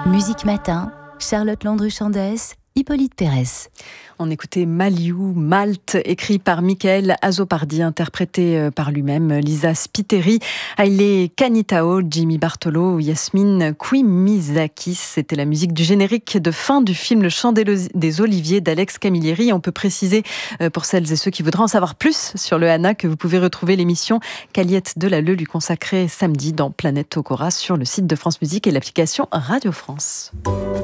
Musique Matin, Charlotte Landru-Chandès, Hippolyte Pérez. On écoutait Maliou, Malte, écrit par Michael Azzopardi, interprété par lui-même, Lisa Spiteri, Haile Kanitao, Jimmy Bartolo, Yasmine Kwimizakis. C'était la musique du générique de fin du film Le Chant des Oliviers d'Alex Camilleri. On peut préciser, pour celles et ceux qui voudraient en savoir plus sur le Hana, que vous pouvez retrouver l'émission qu'Aliette Delalleux lui consacrait samedi dans Planète Okora sur le site de France Musique et l'application Radio France.